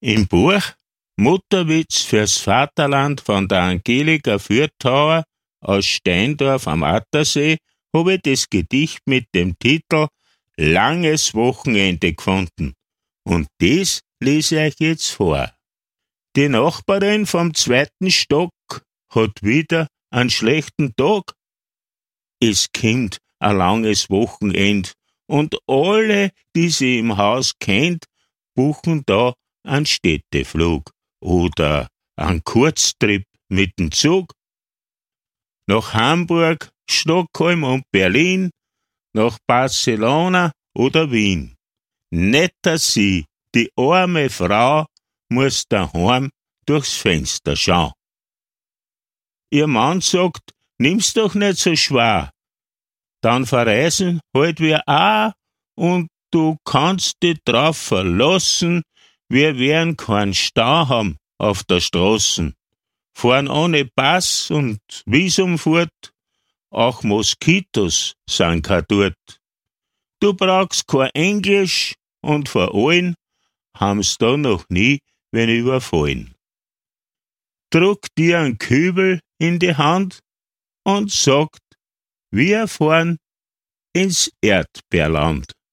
Im Buch Mutterwitz fürs Vaterland von der Angelika Fürthauer aus Steindorf am Attersee habe ich das Gedicht mit dem Titel Langes Wochenende gefunden. Und das lese ich euch jetzt vor. Die Nachbarin vom 2. Stock hat wieder einen schlechten Tag. Es kommt ein langes Wochenend und alle, die sie im Haus kennt, buchen da einen Städteflug oder einen Kurztrip mit dem Zug nach Hamburg, Stockholm und Berlin, nach Barcelona oder Wien. Nicht dass sie, die arme Frau, muss daheim durchs Fenster schauen. Ihr Mann sagt, nimm's doch nicht so schwer. Dann verreisen halt wir auch und du kannst dich drauf verlassen, wir werden keinen Stau haben auf der Straßen. Fahren ohne Pass und Visum fort, auch Moskitos sind kein dort. Du brauchst kein Englisch und vor allem haben's da noch nie wen überfallen. Druck dir einen Kübel in die Hand und sagt, wir fahren ins Erdbeerland.